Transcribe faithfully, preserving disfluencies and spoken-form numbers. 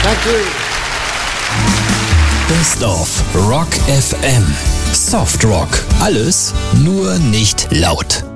Danke. Best of Rock F M. Soft Rock. Alles nur nicht laut.